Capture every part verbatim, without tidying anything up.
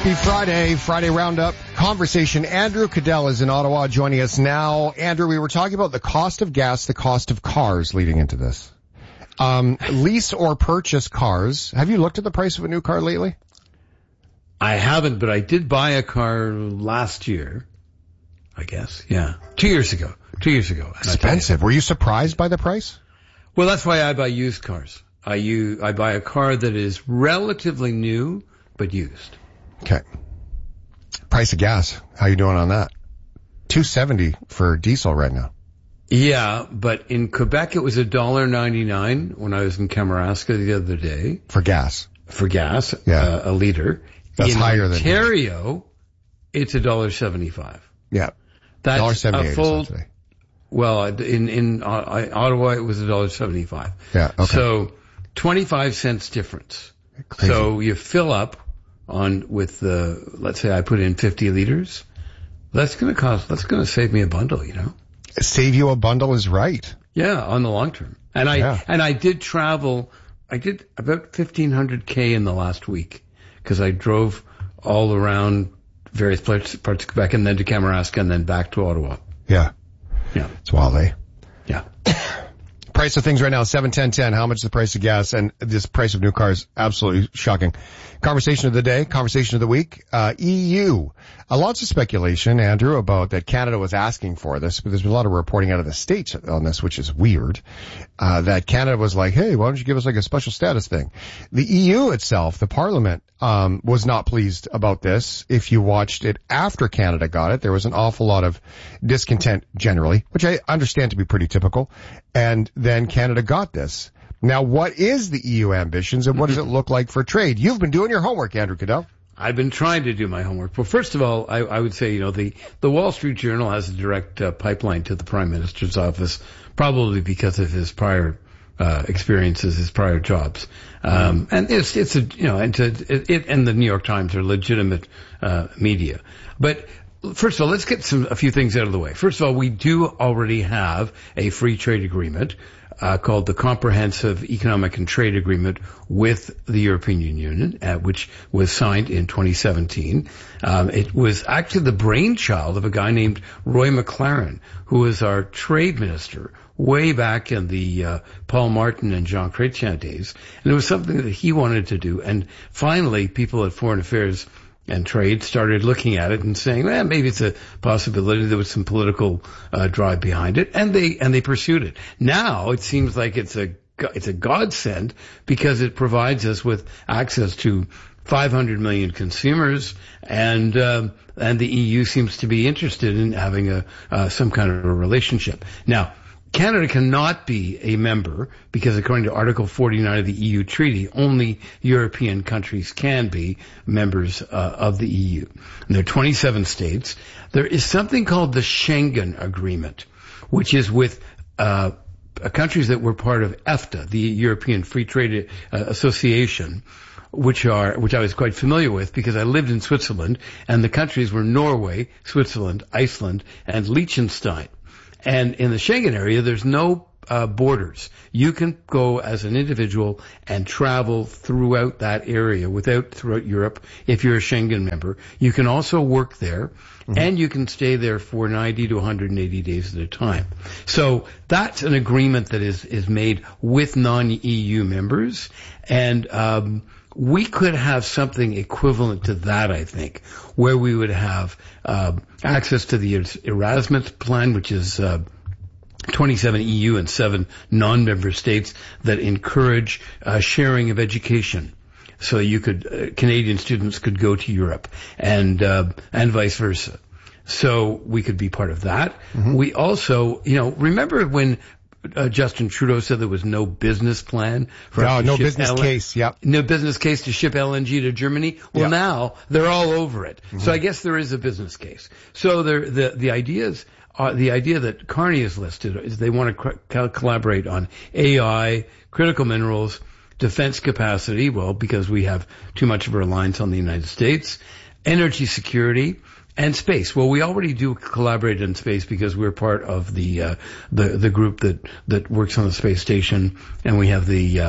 Happy Friday, Friday Roundup conversation. Andrew Cadell is in Ottawa joining us now. Andrew, we were talking about the cost of gas, the cost of cars leading into this. Um, lease or purchase cars. Have you looked at the price of a new car lately? I haven't, but I did buy a car last year, I guess. Yeah. Two years ago. Two years ago. Expensive. Were you surprised by the price? Well, that's why I buy used cars. I use, I buy a car that is relatively new, but used. Okay. Price of gas. How you doing on that? two seventy for diesel right now. Yeah, but in Quebec it was one dollar ninety-nine when I was in Kamouraska the other day. For gas. For gas. Yeah. Uh, a liter. That's in higher than Ontario, it's one dollar seventy-five. Yeah. That's one dollar seventy-eight a full, today. well, in, in uh, Ottawa it was one dollar seventy-five. Yeah, okay. So, twenty-five cents difference. Crazy. So you fill up on with the, let's say I put in fifty liters. That's going to cost, that's going to save me a bundle, you know? Save you a bundle is right. Yeah, on the long term. And I, Yeah. and I did travel, I did about fifteen hundred K in the last week because I drove all around various parts, parts of Quebec and then to Kamouraska and then back to Ottawa. Yeah. Yeah. It's wild, eh? Yeah. Price of things right now, seven ten ten. How much is the price of gas? And this price of new cars, absolutely shocking. Conversation of the day, conversation of the week, uh, E U. Uh, lots of speculation, Andrew, about that Canada was asking for this, but there's been a lot of reporting out of the States on this, which is weird. Uh, that Canada was like, hey, why don't you give us like a special status thing? The E U itself, the Parliament, um, was not pleased about this. If you watched it after Canada got it, there was an awful lot of discontent generally, which I understand to be pretty typical. And then Canada got this. Now, what is the E U ambitions and what does it look like for trade? You've been doing your homework, Andrew Cadell. I've been trying to do my homework. Well, first of all, I, I would say, you know, the, the Wall Street Journal has a direct uh, pipeline to the Prime Minister's office, probably because of his prior uh, experiences, his prior jobs. Um, and it's, it's a, you know, and to, it, it and the New York Times are legitimate uh, media. But first of all, let's get some a few things out of the way. First of all, we do already have a free trade agreement uh, called the Comprehensive Economic and Trade Agreement with the European Union, uh, which was signed in twenty seventeen. Um, it was actually the brainchild of a guy named Roy McLaren, who was our trade minister way back in the uh, Paul Martin and Jean Chrétien days. And it was something that he wanted to do. And finally, people at Foreign Affairs and Trade started looking at it and saying, well, maybe it's a possibility. There was some political uh, drive behind it, and they and they pursued it. Now it seems like it's a it's a godsend because it provides us with access to five hundred million consumers, and uh, and the E U seems to be interested in having a uh, some kind of a relationship. Now, Canada cannot be a member because according to Article forty-nine of the E U Treaty, only European countries can be members uh, of the E U. And there are twenty-seven states. There is something called the Schengen Agreement, which is with uh, countries that were part of EFTA, the European Free Trade uh, Association, which are, which I was quite familiar with because I lived in Switzerland, and the countries were Norway, Switzerland, Iceland, and Liechtenstein. And in the Schengen area, there's no uh, borders. You can go as an individual and travel throughout that area, without throughout Europe, if you're a Schengen member. You can also work there, mm-hmm. and you can stay there for ninety to one hundred eighty days at a time. So that's an agreement that is is made with non-E U members, and um we could have something equivalent to that, I think, where we would have uh, access to the Erasmus plan, which is uh, twenty-seven E U and seven non-member states that encourage uh, sharing of education. So you could, uh, Canadian students could go to Europe, and uh, and vice versa. So we could be part of that. Mm-hmm. We also, you know, remember when Uh, Justin Trudeau said there was no business plan for no, us to no ship business L- case. Yep. No business case to ship L N G to Germany. Well, yep. now they're all over it. Mm-hmm. So I guess there is a business case. So there, the the ideas, uh, the idea that Carney has listed is they want to co- collaborate on A I, critical minerals, defense capacity. Well, because we have too much of a reliance on the United States, energy security. And space. Well, we already do collaborate in space because we're part of the uh, the the group that that works on the space station, and we have the uh,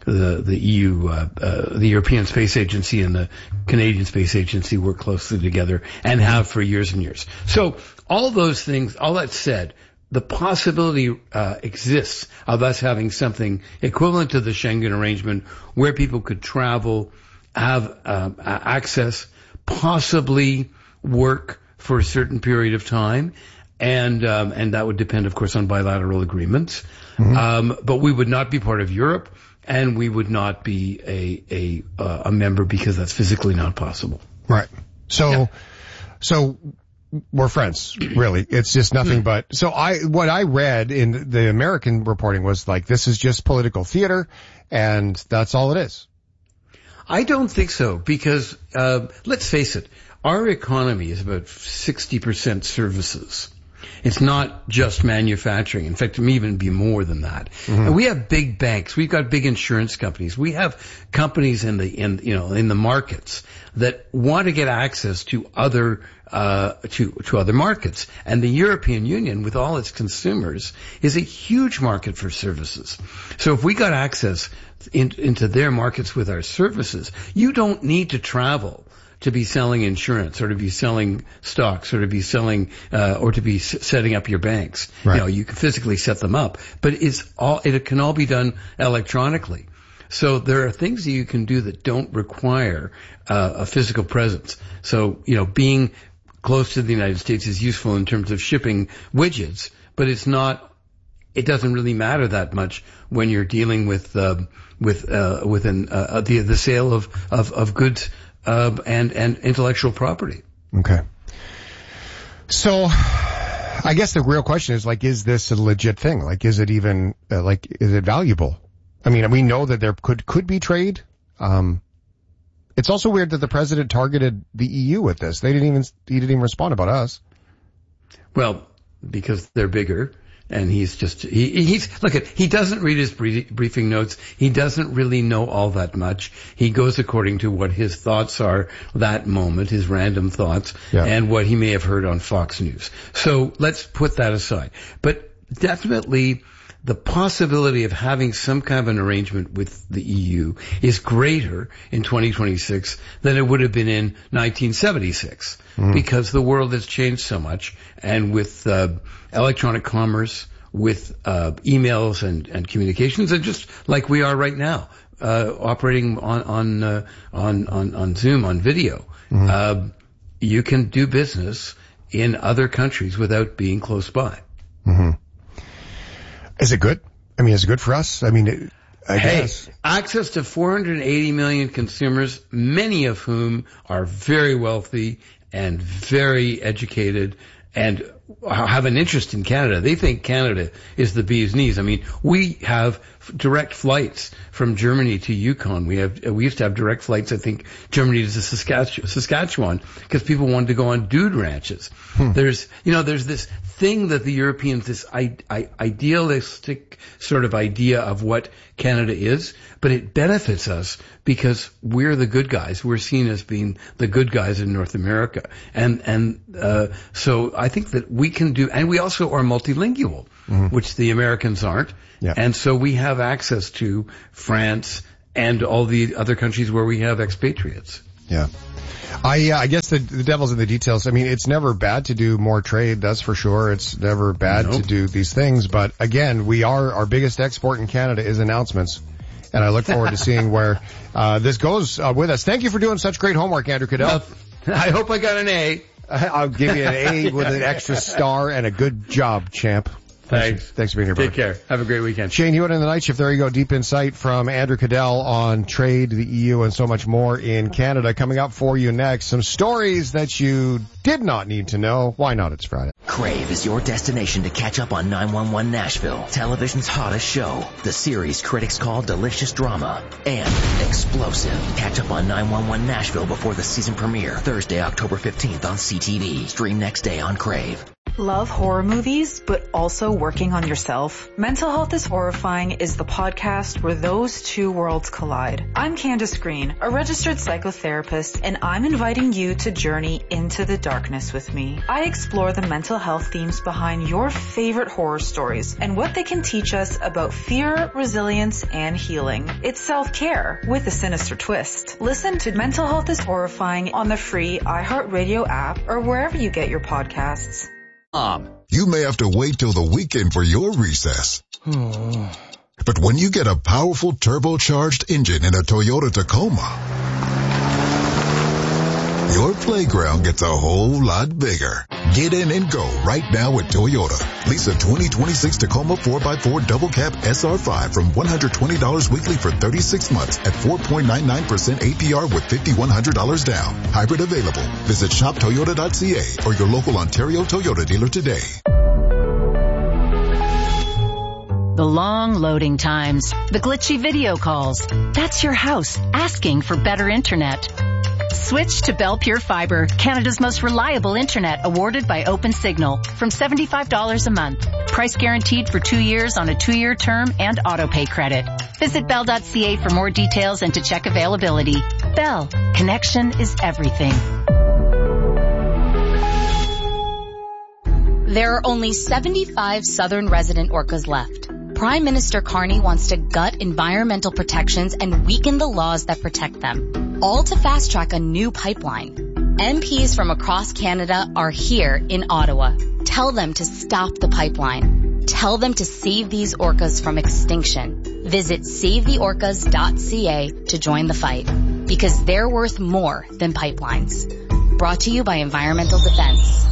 the the E U, uh, uh, the European Space Agency and the Canadian Space Agency work closely together and have for years and years. So all those things, all that said, the possibility uh, exists of us having something equivalent to the Schengen arrangement where people could travel, have uh, access, possibly work for a certain period of time, and um, and that would depend, of course, on bilateral agreements. Mm-hmm. Um, but we would not be part of Europe, and we would not be a a uh, a member because that's physically not possible. Right. So, yeah. so. We're friends, really. It's just nothing but, so I, what I read in the American reporting was like, this is just political theater, and that's all it is. I don't think so, because, uh, let's face it, our economy is about sixty percent services. It's not just manufacturing. In fact, it may even be more than that. Mm-hmm. And we have big banks. We've got big insurance companies. We have companies in the, in, you know, in the markets that want to get access to other, uh, to, to other markets. And the European Union, with all its consumers, is a huge market for services. So if we got access in, into their markets with our services, you don't need to travel to be selling insurance or to be selling stocks or to be selling, uh, or to be s- setting up your banks. Right. You know, you can physically set them up, but it's all, it can all be done electronically. So there are things that you can do that don't require, uh, a physical presence. So, you know, being close to the United States is useful in terms of shipping widgets, but it's not, it doesn't really matter that much when you're dealing with, um, with, uh, with an, uh, the, the sale of, of, of goods, Uh, and, and intellectual property. Okay. So, I guess the real question is, like, is this a legit thing? Like, is it even, uh, like, is it valuable? I mean, we know that there could, could be trade. Um, it's also weird that the president targeted the E U with this. They didn't even, he didn't even respond about us. Well, because they're bigger. And he's just, he, he's, look at, he doesn't read his briefing notes. He doesn't really know all that much. He goes according to what his thoughts are that moment, his random thoughts, yeah. and what he may have heard on Fox News. So let's put that aside. But definitely the possibility of having some kind of an arrangement with the E U is greater in twenty twenty-six than it would have been in nineteen seventy-six, mm. because the world has changed so much, and with uh, electronic commerce, with uh, emails and, and communications, and just like we are right now, uh, operating on on, uh, on on on Zoom, on video, mm. uh, you can do business in other countries without being close by. Mm-hmm. Is it good? I mean, is it good for us? I mean, it, I hey, guess. Access to four hundred eighty million consumers, many of whom are very wealthy and very educated and have an interest in Canada. They think Canada is the bee's knees. I mean, we have direct flights from Germany to Yukon. We have, we used to have direct flights, I think, Germany to Saskatchewan, because people wanted to go on dude ranches. Hmm. There's, you know, there's this thing that the Europeans, this I, I, idealistic sort of idea of what Canada is, but it benefits us because we're the good guys. We're seen as being the good guys in North America. And, and, uh, so I think that we can do, and we also are multilingual, mm-hmm. which the Americans aren't. Yeah. And so we have access to France and all the other countries where we have expatriates. Yeah. I, uh, I guess the, the devil's in the details. I mean, it's never bad to do more trade, that's for sure. It's never bad nope. to do these things. But again, we are, our biggest export in Canada is announcements. And I look forward to seeing where, uh, this goes, uh, with us. Thank you for doing such great homework, Andrew Cadell. Well, I hope I got an A. I'll give you an A with an extra star and a good job, champ. Thanks. Thanks for being here, brother. Take care. Have a great weekend. Shane Hewitt in the Night Shift. There you go. Deep insight from Andrew Cadell on trade, the E U, and so much more in Canada. Coming up for you next, some stories that you did not need to know. Why not? It's Friday. Crave is your destination to catch up on nine one one Nashville, television's hottest show. The series critics call delicious drama and explosive. Catch up on nine one one Nashville before the season premiere, Thursday, October fifteenth on C T V. Stream next day on Crave. Love horror movies, but also working on yourself? Mental Health is Horrifying is the podcast where those two worlds collide. I'm Candace Green, a registered psychotherapist, and I'm inviting you to journey into the darkness with me. I explore the mental health themes behind your favorite horror stories and what they can teach us about fear, resilience, and healing. It's self-care with a sinister twist. Listen to Mental Health is Horrifying on the free iHeartRadio app or wherever you get your podcasts. Um, you may have to wait till the weekend for your recess. But when you get a powerful turbocharged engine in a Toyota Tacoma, your playground gets a whole lot bigger. Get in and go right now with Toyota. Lease a twenty twenty-six Tacoma four by four Double Cab S R five from one hundred twenty dollars weekly for thirty-six months at four point nine nine percent A P R with five thousand one hundred dollars down. Hybrid available. Visit shop toyota dot c a or your local Ontario Toyota dealer today. The long loading times, the glitchy video calls. That's your house asking for better internet. Switch to Bell Pure Fiber, Canada's most reliable internet, awarded by OpenSignal, from seventy-five dollars a month. Price guaranteed for two years on a two-year term and auto-pay credit. Visit bell dot c a for more details and to check availability. Bell, connection is everything. There are only seventy-five southern resident orcas left. Prime Minister Carney wants to gut environmental protections and weaken the laws that protect them, all to fast-track a new pipeline. M Ps from across Canada are here in Ottawa. Tell them to stop the pipeline. Tell them to save these orcas from extinction. Visit save the orcas dot c a to join the fight, because they're worth more than pipelines. Brought to you by Environmental Defense.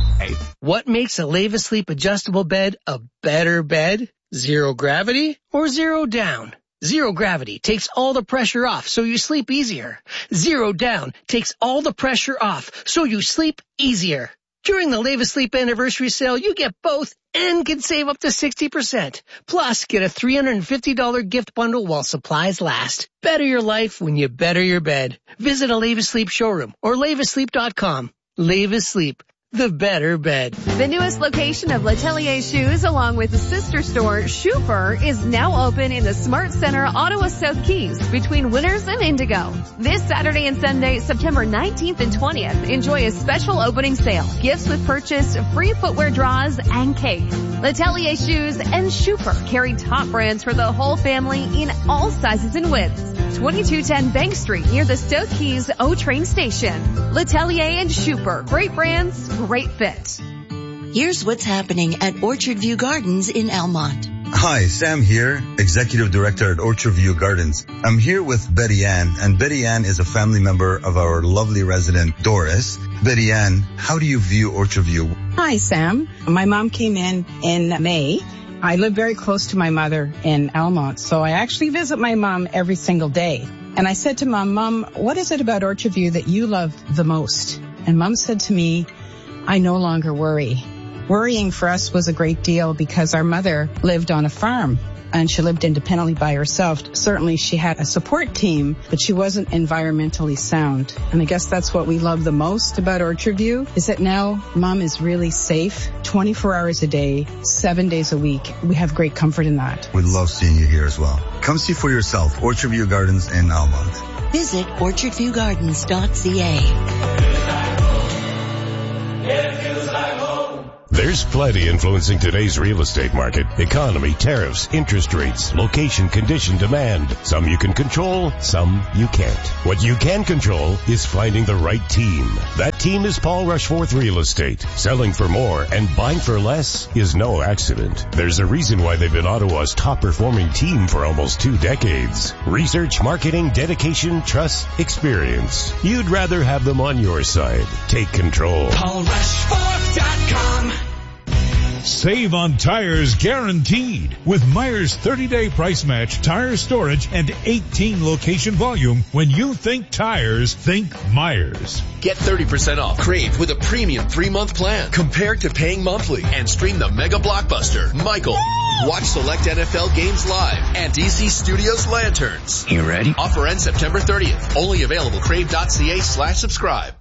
What makes a Leva Sleep adjustable bed a better bed? Zero gravity or zero down? Zero gravity takes all the pressure off so you sleep easier. Zero down takes all the pressure off so you sleep easier. During the Leva Sleep anniversary sale, you get both and can save up to sixty percent. Plus, get a three hundred fifty dollars gift bundle while supplies last. Better your life when you better your bed. Visit a Leva Sleep showroom or leva sleep dot com. Leva Sleep. The better bed. The newest location of L'Atelier Shoes, along with the sister store, Schuper, is now open in the Smart Center, Ottawa South Keys, between Winners and Indigo. This Saturday and Sunday, September nineteenth and twentieth, enjoy a special opening sale. Gifts with purchase, free footwear draws, and cake. L'Atelier Shoes and Schuper carry top brands for the whole family in all sizes and widths. twenty-two ten Bank Street, near the South Keys O-Train Station. L'Atelier and Schuper, great brands, great fit. Here's what's happening at Orchard View Gardens in Almont. Hi, Sam here, Executive Director at Orchard View Gardens. I'm here with Betty Ann, and Betty Ann is a family member of our lovely resident, Doris. Betty Ann, how do you view Orchard View? Hi, Sam. My mom came in in May. I live very close to my mother in Almont, so I actually visit my mom every single day. And I said to Mom, Mom, what is it about Orchard View that you love the most? And Mom said to me, I no longer worry. Worrying for us was a great deal because our mother lived on a farm and she lived independently by herself. Certainly she had a support team, but she wasn't environmentally sound. And I guess that's what we love the most about Orchard View, is that now Mom is really safe twenty-four hours a day, seven days a week. We have great comfort in that. We love seeing you here as well. Come see for yourself, Orchard View Gardens in Almont. Visit orchard view gardens dot c a. There's plenty influencing today's real estate market. Economy, tariffs, interest rates, location, condition, demand. Some you can control, some you can't. What you can control is finding the right team. That team is Paul Rushforth Real Estate. Selling for more and buying for less is no accident. There's a reason why they've been Ottawa's top performing team for almost two decades. Research, marketing, dedication, trust, experience. You'd rather have them on your side. Take control. Paul Rushforth dot com. Save on tires guaranteed with Meyer's thirty-day price match, tire storage, and eighteen location volume. When you think tires, think Meyer's. Get thirty percent off Crave with a premium three-month plan compared to paying monthly, and stream the mega blockbuster, Michael. Watch select N F L games live and D C Studios Lanterns. You ready? Offer ends September thirtieth. Only available crave dot c a slash subscribe.